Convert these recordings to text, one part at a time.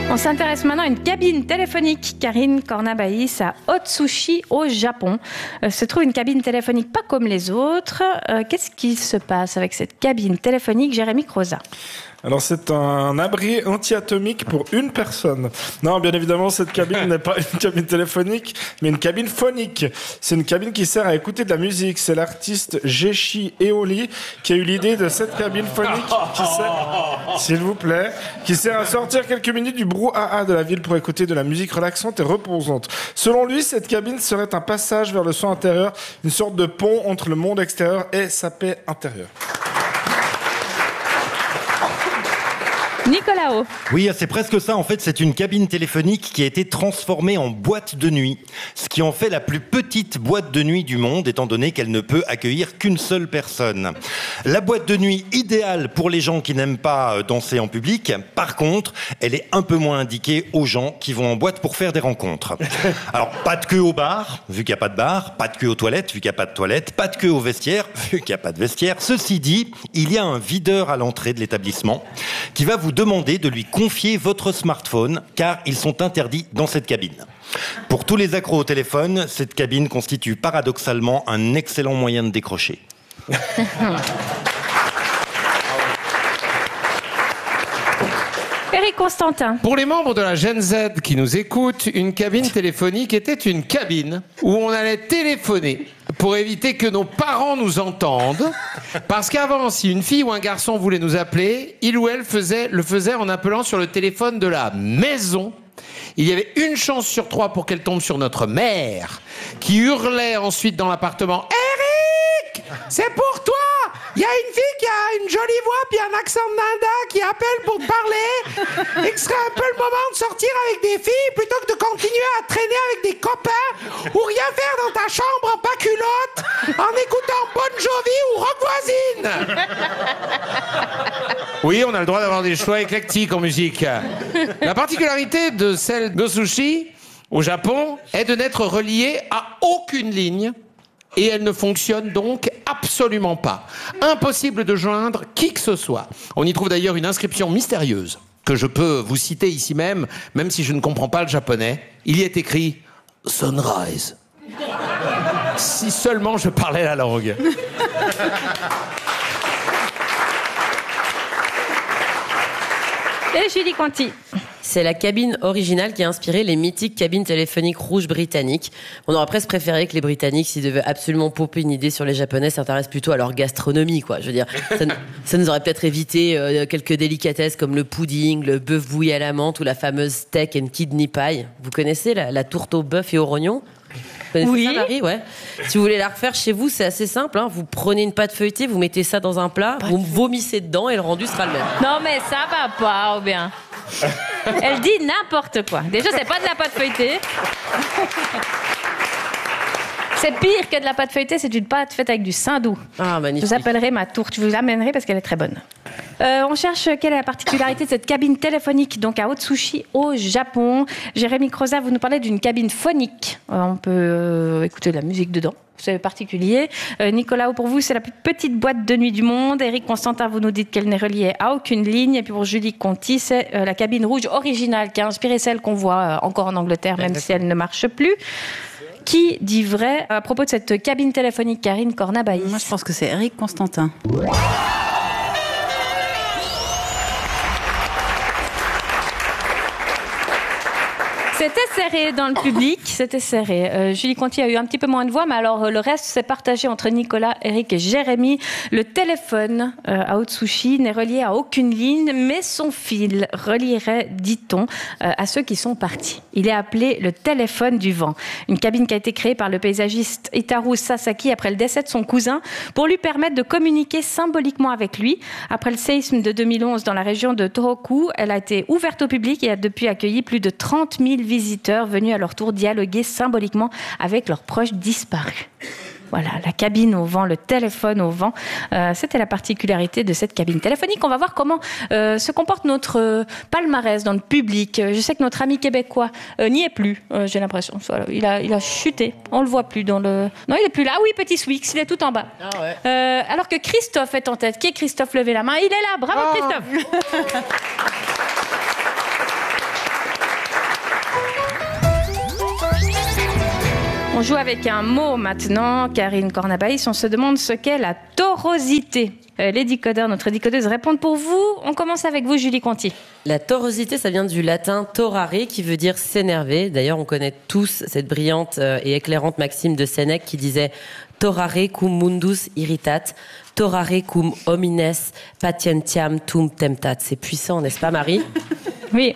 On s'intéresse maintenant à une cabine téléphonique. Karine Cornabaïs à Otsushi au Japon. Se trouve une cabine téléphonique pas comme les autres. Qu'est-ce qui se passe avec cette cabine téléphonique, Jérémy Croza? Alors c'est un abri anti-atomique pour une personne. Non, bien évidemment, cette cabine n'est pas une cabine téléphonique, mais une cabine phonique. C'est une cabine qui sert à écouter de la musique. C'est l'artiste Geshi Eoli qui a eu l'idée de cette cabine phonique qui sert, s'il vous plaît, qui sert à sortir quelques minutes du brouhaha de la ville pour écouter de la musique relaxante et reposante. Selon lui, cette cabine serait un passage vers le son intérieur, une sorte de pont entre le monde extérieur et sa paix intérieure. Nicolas O. Oui, c'est presque ça. En fait, c'est une cabine téléphonique qui a été transformée en boîte de nuit. Ce qui en fait la plus petite boîte de nuit du monde, étant donné qu'elle ne peut accueillir qu'une seule personne. La boîte de nuit idéale pour les gens qui n'aiment pas danser en public. Par contre, elle est un peu moins indiquée aux gens qui vont en boîte pour faire des rencontres. Alors, pas de queue au bar, vu qu'il n'y a pas de bar. Pas de queue aux toilettes, vu qu'il n'y a pas de toilettes. Pas de queue au vestiaire, vu qu'il n'y a pas de vestiaire. Ceci dit, il y a un videur à l'entrée de l'établissement qui va vous demander de lui confier votre smartphone, car ils sont interdits dans cette cabine. Pour tous les accros au téléphone, cette cabine constitue paradoxalement un excellent moyen de décrocher. Eric Constantin. Pour les membres de la Gen Z qui nous écoutent, une cabine téléphonique était une cabine où on allait téléphoner pour éviter que nos parents nous entendent. Parce qu'avant, si une fille ou un garçon voulait nous appeler, il ou elle le faisait en appelant sur le téléphone de la maison. Il y avait une chance sur 3 pour qu'elle tombe sur notre mère, qui hurlait ensuite dans l'appartement « Eric, c'est pour toi! Il y a une fille qui a une jolie voix puis un accent de nada qui appelle pour te parler et que ce serait un peu le moment de sortir avec des filles plutôt que de continuer à traîner avec des copains ou rien faire dans ta chambre en pas culotte en écoutant Bon Jovi ou Rock Voisine. » Oui, on a le droit d'avoir des choix éclectiques en musique. La particularité de celle d'Otsushi au Japon est de n'être reliée à aucune ligne. Et elle ne fonctionne donc absolument pas. Impossible de joindre qui que ce soit. On y trouve d'ailleurs une inscription mystérieuse que je peux vous citer ici même si je ne comprends pas le japonais. Il y est écrit « Sunrise ». Si seulement je parlais la langue. Et Julie Conti. C'est la cabine originale qui a inspiré les mythiques cabines téléphoniques rouges britanniques. On aurait presque préféré que les Britanniques, s'ils devaient absolument popper une idée sur les Japonais, s'intéressent plutôt à leur gastronomie, quoi. Je veux dire, ça nous aurait peut-être évité quelques délicatesses comme le pudding, le bœuf bouilli à la menthe ou la fameuse steak and kidney pie. Vous connaissez la tourte au bœuf et aux rognons? Oui. Ça, Marie, ouais. Si vous voulez la refaire chez vous, c'est assez simple. Hein. Vous prenez une pâte feuilletée, vous mettez ça dans un plat, vous vomissez dedans et le rendu sera le même. Non mais ça va pas, ou bien. Elle dit n'importe quoi. Déjà, c'est pas de la pâte feuilletée. C'est pire que de la pâte feuilletée, c'est une pâte faite avec du saindoux. Ah, magnifique. Je vous appellerai ma tourte, je vous l'amènerai parce qu'elle est très bonne. On cherche quelle est la particularité de cette cabine téléphonique, donc à Otsushi au Japon. Jérémy Croza, vous nous parlez d'une cabine phonique. On peut écouter de la musique dedans. C'est particulier. Nicolas, pour vous, c'est la plus petite boîte de nuit du monde. Eric Constantin, vous nous dites qu'elle n'est reliée à aucune ligne. Et puis pour Julie Conti, c'est la cabine rouge originale qui a inspiré celle qu'on voit encore en Angleterre, même si elle ne marche plus. Qui dit vrai à propos de cette cabine téléphonique, Karine Cornabaïs? Moi, je pense que c'est Eric Constantin. C'était serré dans le public, c'était serré. Julie Conti a eu un petit peu moins de voix, mais alors le reste s'est partagé entre Nicolas, Eric et Jérémy. Le téléphone à Otsushi n'est relié à aucune ligne, mais son fil relierait, dit-on, à ceux qui sont partis. Il est appelé le téléphone du vent. Une cabine qui a été créée par le paysagiste Hitaru Sasaki après le décès de son cousin pour lui permettre de communiquer symboliquement avec lui. Après le séisme de 2011 dans la région de Tohoku, elle a été ouverte au public et a depuis accueilli plus de 30 000 visiteurs venus à leur tour dialoguer symboliquement avec leurs proches disparus. Voilà, la cabine au vent, le téléphone au vent, c'était la particularité de cette cabine téléphonique. On va voir comment se comporte notre palmarès dans le public. Je sais que notre ami québécois n'y est plus, j'ai l'impression. Voilà, il a chuté, on le voit plus dans le... Non, il est plus là. Ah oui, petit Swix, il est tout en bas. Ah ouais. Alors que Christophe est en tête. Qui est Christophe? Levez la main. Il est là, bravo Christophe. On joue avec un mot maintenant, Karine Cornabaïs. On se demande ce qu'est la torosité. Les décodeurs, notre décodeuse, répondent pour vous. On commence avec vous, Julie Conti. La torosité, ça vient du latin torare, qui veut dire s'énerver. D'ailleurs, on connaît tous cette brillante et éclairante maxime de Sénèque qui disait « Torare cum mundus irritat, torare cum homines patientiam tum temptat ». C'est puissant, n'est-ce pas, Marie ? Oui.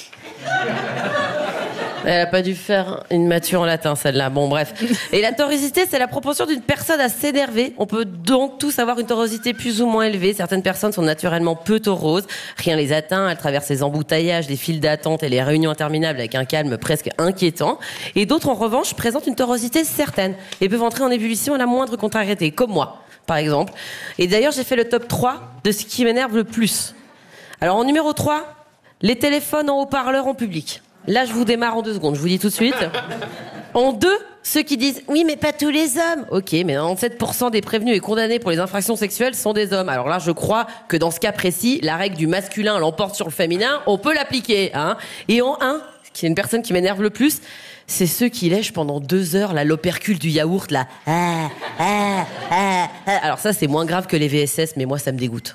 Elle a pas dû faire une mature en latin, celle-là. Bon, bref. Et la torosité, c'est la propension d'une personne à s'énerver. On peut donc tous avoir une torosité plus ou moins élevée. Certaines personnes sont naturellement peu tauroses. Rien les atteint. Elles traversent les embouteillages, les files d'attente et les réunions interminables avec un calme presque inquiétant. Et d'autres, en revanche, présentent une torosité certaine et peuvent entrer en ébullition à la moindre contrariété, comme moi, par exemple. Et d'ailleurs, j'ai fait le top 3 de ce qui m'énerve le plus. Alors, en numéro 3, les téléphones en haut-parleur en public. Là, je vous démarre en 2 secondes, je vous dis tout de suite. En 2, ceux qui disent « Oui, mais pas tous les hommes ». Ok, mais 97% des prévenus et condamnés pour les infractions sexuelles sont des hommes. Alors là, je crois que dans ce cas précis, la règle du masculin l'emporte sur le féminin, on peut l'appliquer. Hein. Et en 1, qui est une personne qui m'énerve le plus, c'est ceux qui lèchent pendant 2 heures l'opercule du yaourt, là. Alors ça, c'est moins grave que les VSS, mais moi, ça me dégoûte.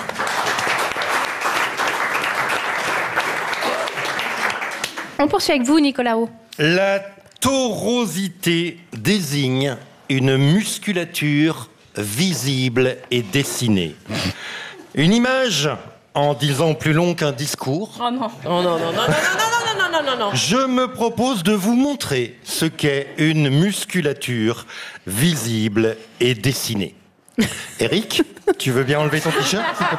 On poursuit avec vous, Nicolas O. La torosité désigne une musculature visible et dessinée. Une image en disant plus long qu'un discours. Oh non. Oh non, non, non, non, non, non, non, non, non, non. Je me propose de vous montrer ce qu'est une musculature visible et dessinée. Eric, tu veux bien enlever ton t-shirt, s'il te plaît ?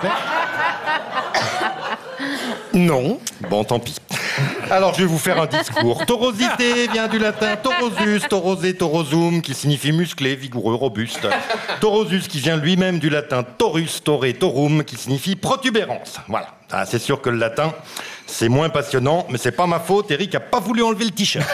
Non. Bon, tant pis. Alors, je vais vous faire un discours. Torosité vient du latin torosus, torosé, torosum, qui signifie musclé, vigoureux, robuste. Torosus qui vient lui-même du latin torus, toré, torum, qui signifie protubérance. Voilà. Ah, c'est sûr que le latin, c'est moins passionnant, mais c'est pas ma faute. Eric a pas voulu enlever le t-shirt.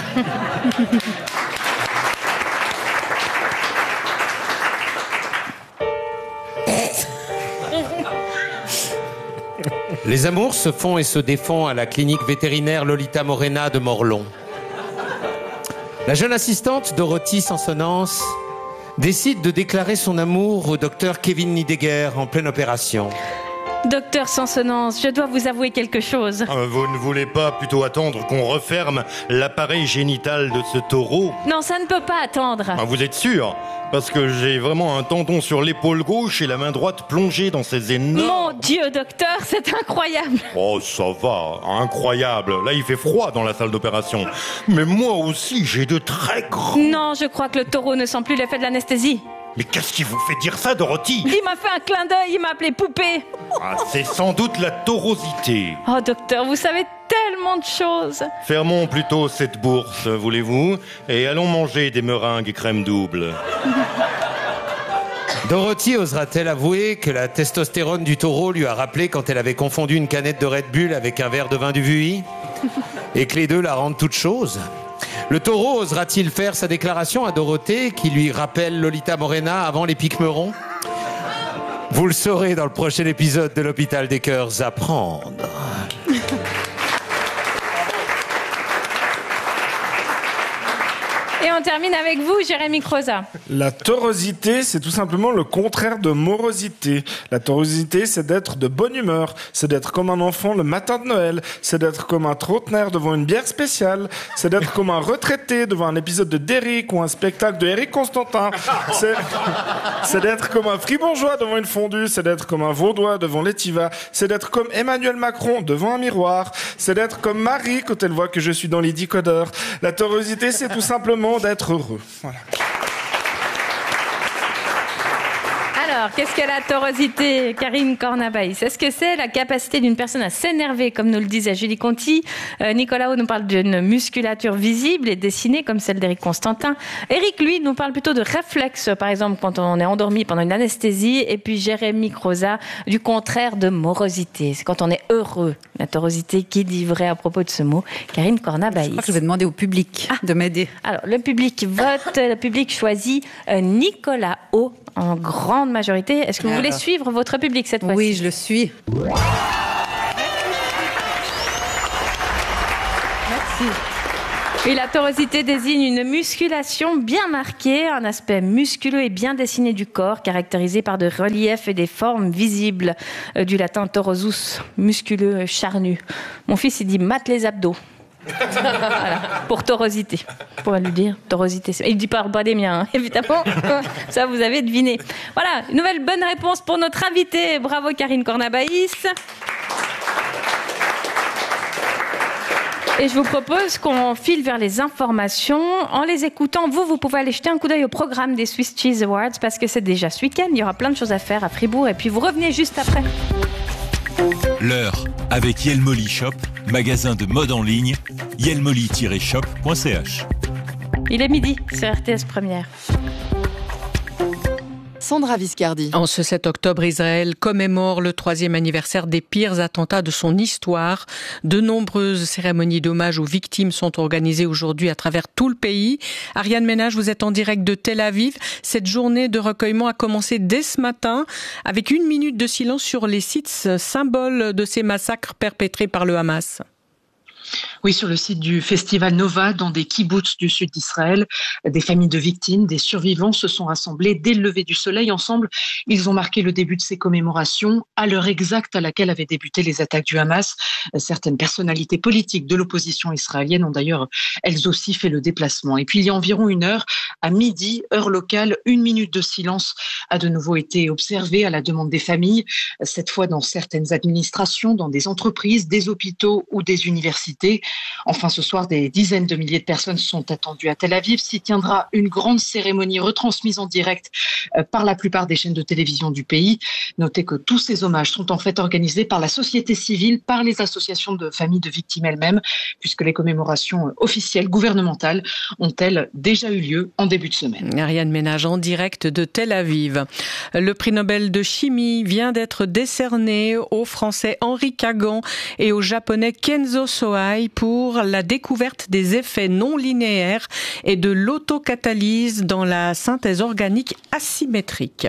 Les amours se font et se défont à la clinique vétérinaire Lolita Morena de Morlon. La jeune assistante Dorothy Sansonance décide de déclarer son amour au docteur Kevin Nidegger en pleine opération. Docteur Sansonance, je dois vous avouer quelque chose. Vous ne voulez pas plutôt attendre qu'on referme l'appareil génital de ce taureau ? Non, ça ne peut pas attendre. Vous êtes sûr ? Parce que j'ai vraiment un tendon sur l'épaule gauche et la main droite plongée dans ces énormes... Mon Dieu, docteur, c'est incroyable. Oh, ça va, incroyable. Là, il fait froid dans la salle d'opération. Mais moi aussi, j'ai de très grands... Non, je crois que le taureau ne sent plus l'effet de l'anesthésie. Mais qu'est-ce qui vous fait dire ça, Dorothy ? Il m'a fait un clin d'œil, il m'a appelé poupée. Ah, c'est sans doute la torosité. Oh, docteur, vous savez tellement de choses. Fermons plutôt cette bourse, voulez-vous ? Et allons manger des meringues crème double. Dorothy osera-t-elle avouer que la testostérone du taureau lui a rappelé quand elle avait confondu une canette de Red Bull avec un verre de vin du Vuitton ? Et que les deux la rendent toute chose ? Le taureau osera-t-il faire sa déclaration à Dorothée qui lui rappelle Lolita Morena avant les Pique-Meurons ? Vous le saurez dans le prochain épisode de l'Hôpital des Cœurs à prendre. Et on termine avec vous, Jérémy Croza. La torosité, c'est tout simplement le contraire de morosité. La torosité, c'est d'être de bonne humeur. C'est d'être comme un enfant le matin de Noël. C'est d'être comme un trentenaire devant une bière spéciale. C'est d'être comme un retraité devant un épisode de Derrick ou un spectacle de Eric Constantin. C'est d'être comme un fribourgeois devant une fondue. C'est d'être comme un vaudois devant l'étiva. C'est d'être comme Emmanuel Macron devant un miroir. C'est d'être comme Marie quand elle voit que je suis dans les décodeurs. La torosité, c'est tout simplement d'être heureux. Voilà. Alors, qu'est-ce que la torosité, Karine Cornabaïs ? Est-ce que c'est la capacité d'une personne à s'énerver, comme nous le disait Julie Conti ? Nicolas O nous parle d'une musculature visible et dessinée, comme celle d'Éric Constantin. Eric, lui, nous parle plutôt de réflexes, par exemple, quand on est endormi pendant une anesthésie. Et puis Jérémy Croza, du contraire de morosité. C'est quand on est heureux. La torosité, qui dit vrai à propos de ce mot ? Karine Cornabaïs. Je crois que je vais demander au public de m'aider. Alors, le public vote, le public choisit Nicolas O en grande majorité. Est-ce que vous voulez suivre votre public cette fois-ci ? Oui, je le suis. Merci. Et la torosité désigne une musculation bien marquée, un aspect musculeux et bien dessiné du corps, caractérisé par des reliefs et des formes visibles, du latin torosus, musculeux, charnu. Mon fils, il dit mate les abdos. Voilà, pour torosité. Pour lui dire torosité. Il dit pas des miens, hein, évidemment. Ça, vous avez deviné. Voilà, une nouvelle bonne réponse pour notre invité. Bravo Karine Cornabaïs. Et je vous propose qu'on file vers les informations. En les écoutant, vous pouvez aller jeter un coup d'œil au programme des Swiss Cheese Awards parce que c'est déjà ce week-end. Il y aura plein de choses à faire à Fribourg et puis vous revenez juste après. L'heure avec Yelmoli Shop, magasin de mode en ligne, yelmoli-shop.ch. Il est midi sur RTS Première. Sandra Viscardi. En ce 7 octobre, Israël commémore le 3e anniversaire des pires attentats de son histoire. De nombreuses cérémonies d'hommage aux victimes sont organisées aujourd'hui à travers tout le pays. Ariane Ménage, vous êtes en direct de Tel Aviv. Cette journée de recueillement a commencé dès ce matin avec 1 minute de silence sur les sites symboles de ces massacres perpétrés par le Hamas. Oui, sur le site du Festival Nova, dans des kibboutz du sud d'Israël, des familles de victimes, des survivants se sont rassemblés dès le lever du soleil. Ensemble, ils ont marqué le début de ces commémorations à l'heure exacte à laquelle avaient débuté les attaques du Hamas. Certaines personnalités politiques de l'opposition israélienne ont d'ailleurs elles aussi fait le déplacement. Et puis il y a environ 1 heure, à midi, heure locale, 1 minute de silence a de nouveau été observée à la demande des familles, cette fois dans certaines administrations, dans des entreprises, des hôpitaux ou des universités. Enfin, ce soir, des dizaines de milliers de personnes sont attendues à Tel Aviv. S'y tiendra une grande cérémonie retransmise en direct par la plupart des chaînes de télévision du pays. Notez que tous ces hommages sont en fait organisés par la société civile, par les associations de familles de victimes elles-mêmes, puisque les commémorations officielles, gouvernementales, ont-elles déjà eu lieu en début de semaine. Ariane Ménage en direct de Tel Aviv. Le prix Nobel de chimie vient d'être décerné au Français Henri Kagan et au Japonais Kenzo Sohei pour la découverte des effets non linéaires et de l'autocatalyse dans la synthèse organique asymétrique.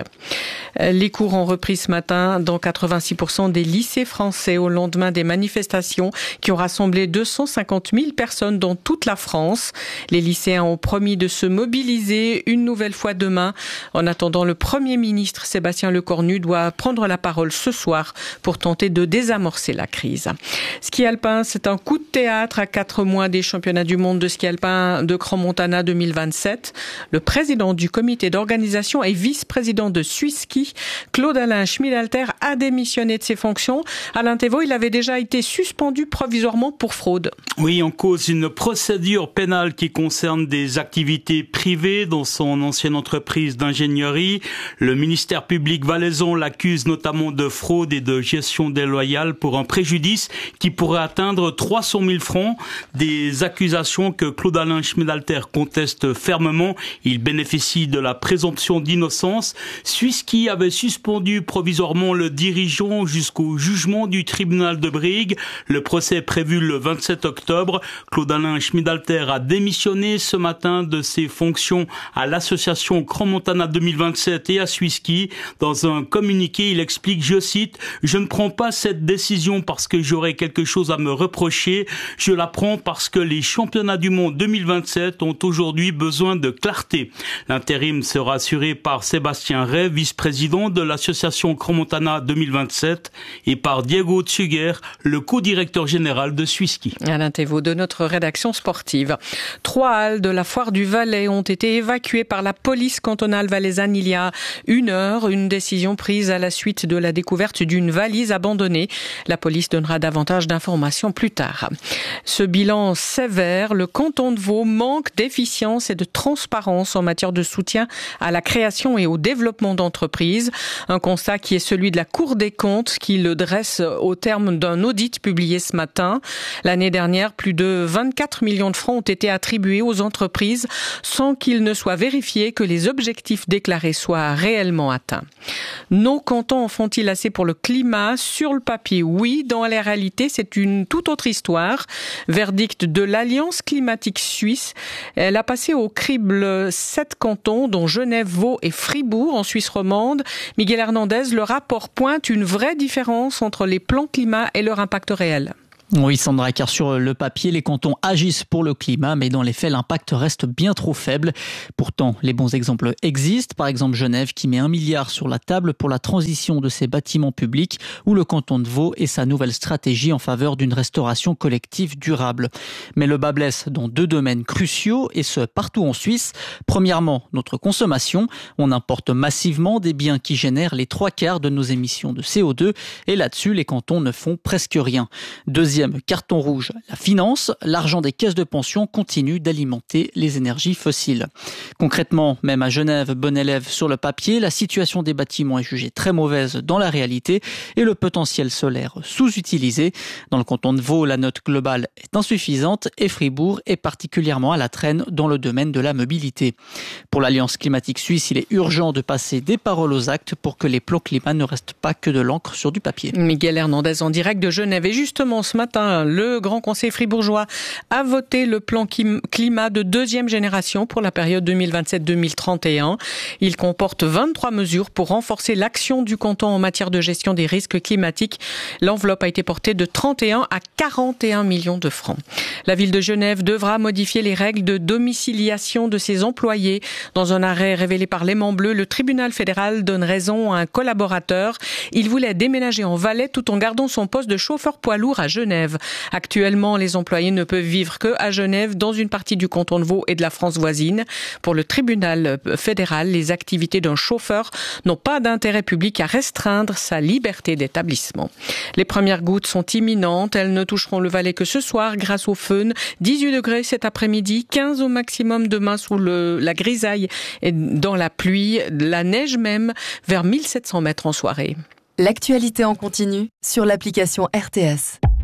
Les cours ont repris ce matin dans 86% des lycées français au lendemain des manifestations qui ont rassemblé 250 000 personnes dans toute la France. Les lycéens ont promis de se mobiliser une nouvelle fois demain. En attendant, le Premier ministre Sébastien Lecornu doit prendre la parole ce soir pour tenter de désamorcer la crise. Ski alpin, c'est un coup de théâtre à 4 mois des championnats du monde de ski alpin de Crans-Montana 2027. Le président du comité d'organisation et vice-président de Swisski, Claude-Alain Schmidalter, a démissionné de ses fonctions. Alain Thévault, il avait déjà été suspendu provisoirement pour fraude. Oui, en cause une procédure pénale qui concerne des activités privées dans son ancienne entreprise d'ingénierie. Le ministère public valaisan l'accuse notamment de fraude et de gestion déloyale pour un préjudice qui pourrait atteindre 300 000 francs. Des accusations que Claude-Alain Schmidalter conteste fermement. Il bénéficie de la présomption d'innocence. Swisski avait suspendu provisoirement le dirigeant jusqu'au jugement du tribunal de Brigue. Le procès est prévu le 27 octobre. Claude-Alain Schmidalter a démissionné ce matin de ses fonctions à l'association Crans-Montana 2027 et à Swisski. Dans un communiqué, il explique, je cite, « Je ne prends pas cette décision parce que j'aurais quelque chose à me reprocher. Je la prends parce que les championnats du monde 2027 ont aujourd'hui besoin de clarté. » L'intérim sera assuré par Sébastien Ray, vice-président de l'association Crans-Montana 2027, et par Diego Tsuger, le co-directeur général de Swisski. Alain Thévault de notre rédaction sportive. 3 halles de la foire du Valais ont été évacuées par la police cantonale valaisanne il y a 1 heure. Une décision prise à la suite de la découverte d'une valise abandonnée. La police donnera davantage d'informations plus tard. Ce bilan sévère, le canton de Vaud manque d'efficience et de transparence en matière de soutien à la création et au développement d'entreprises. Un constat qui est celui de la Cour des comptes qui le dresse au terme d'un audit publié ce matin. L'année dernière, plus de 24 millions de francs ont été attribués aux entreprises sans qu'il ne soit vérifié que les objectifs déclarés soient réellement atteints. Nos cantons en font-ils assez pour le climat? Sur le papier, oui. Dans la réalité, c'est une toute autre histoire. Verdict de l'Alliance climatique suisse. Elle a passé au crible 7 cantons, dont Genève, Vaud et Fribourg, en Suisse romande. Miguel Hernandez, le rapport pointe une vraie différence entre les plans climat et leur impact réel. Oui, Sandra, car sur le papier, les cantons agissent pour le climat, mais dans les faits, l'impact reste bien trop faible. Pourtant, les bons exemples existent. Par exemple, Genève qui met 1 milliard sur la table pour la transition de ses bâtiments publics, ou le canton de Vaud et sa nouvelle stratégie en faveur d'une restauration collective durable. Mais le bât blesse dans 2 domaines cruciaux, et ce partout en Suisse. Premièrement, notre consommation. On importe massivement des biens qui génèrent les 3/4 de nos émissions de CO2, et là-dessus, les cantons ne font presque rien. Deuxième carton rouge, la finance. L'argent des caisses de pension continue d'alimenter les énergies fossiles. Concrètement, même à Genève, bon élève sur le papier, la situation des bâtiments est jugée très mauvaise dans la réalité et le potentiel solaire sous-utilisé. Dans le canton de Vaud, la note globale est insuffisante et Fribourg est particulièrement à la traîne dans le domaine de la mobilité. Pour l'Alliance climatique suisse, il est urgent de passer des paroles aux actes pour que les plans climat ne restent pas que de l'encre sur du papier. Miguel Hernandez en direct de Genève. Et justement, ce matin, le Grand Conseil fribourgeois a voté le plan climat de 2e génération pour la période 2027-2031. Il comporte 23 mesures pour renforcer l'action du canton en matière de gestion des risques climatiques. L'enveloppe a été portée de 31 à 41 millions de francs. La ville de Genève devra modifier les règles de domiciliation de ses employés. Dans un arrêt révélé par l'Aimant Bleu, le tribunal fédéral donne raison à un collaborateur. Il voulait déménager en Valais tout en gardant son poste de chauffeur poids lourd à Genève. Actuellement, les employés ne peuvent vivre que à Genève, dans une partie du canton de Vaud et de la France voisine. Pour le tribunal fédéral, les activités d'un chauffeur n'ont pas d'intérêt public à restreindre sa liberté d'établissement. Les premières gouttes sont imminentes. Elles ne toucheront le Valais que ce soir grâce au fön. 18 degrés cet après-midi, 15 au maximum demain sous la grisaille et dans la pluie, la neige même, vers 1700 mètres en soirée. L'actualité en continu sur l'application RTS.